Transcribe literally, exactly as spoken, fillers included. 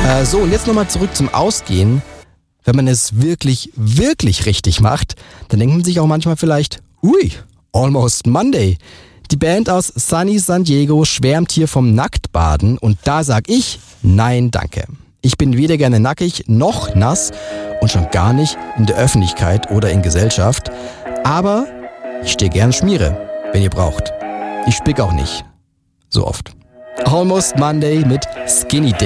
Äh, so, und jetzt nochmal zurück zum Ausgehen. Wenn man es wirklich, wirklich richtig macht, dann denkt man sich auch manchmal vielleicht, ui, Almost Monday. Die Band aus Sunny San Diego schwärmt hier vom Nacktbaden und da sag ich, nein, danke. Ich bin weder gerne nackig noch nass und schon gar nicht in der Öffentlichkeit oder in Gesellschaft. Aber ich stehe gern Schmiere, wenn ihr braucht. Ich spick auch nicht. So oft. Almost Monday mit Skinny Dipping.